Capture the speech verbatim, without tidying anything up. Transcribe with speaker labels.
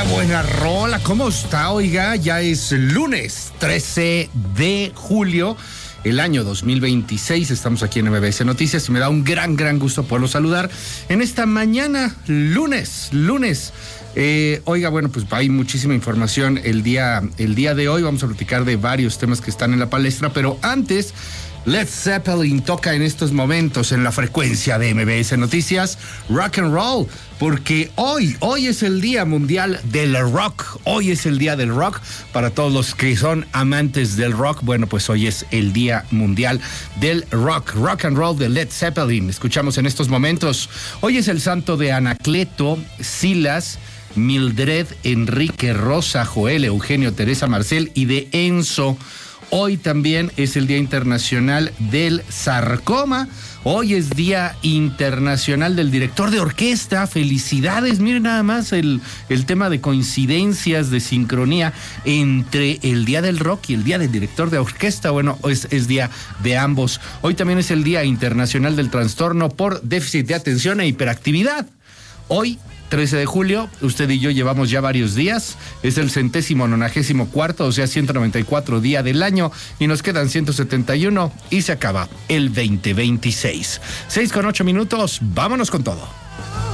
Speaker 1: Qué buena rola, ¿cómo está? Oiga, ya es lunes trece de julio, el año dos mil veintiséis. Estamos aquí en M B S Noticias y me da un gran, gran gusto poderlo saludar en esta mañana, lunes, lunes. Eh, oiga, bueno, pues hay muchísima información el día, el día de hoy. Vamos a platicar de varios temas que están en la palestra, pero antes, Led Zeppelin toca en estos momentos en la frecuencia de M B S Noticias Rock and Roll, porque hoy, hoy es el Día Mundial del Rock. Hoy es el Día del Rock. Para todos los que son amantes del rock, bueno, pues hoy es el Día Mundial del Rock. Rock and Roll de Led Zeppelin. Escuchamos en estos momentos. Hoy es el santo de Anacleto, Silas, Mildred, Enrique, Rosa, Joel, Eugenio, Teresa, Marcel y de Enzo. Hoy también es el Día Internacional del Sarcoma. Hoy es Día Internacional del Director de Orquesta. Felicidades, miren nada más el, el tema de coincidencias, de sincronía entre el Día del Rock y el Día del Director de Orquesta. Bueno, es, es día de ambos. Hoy también es el Día Internacional del Trastorno por Déficit de Atención e Hiperactividad. Hoy, trece de julio, usted y yo llevamos ya varios días, es el centésimo nonagésimo cuarto, o sea, ciento noventa y cuatro día del año, y nos quedan ciento setenta y uno y se acaba el veinte veintiséis. Seis con ocho minutos, vámonos con todo.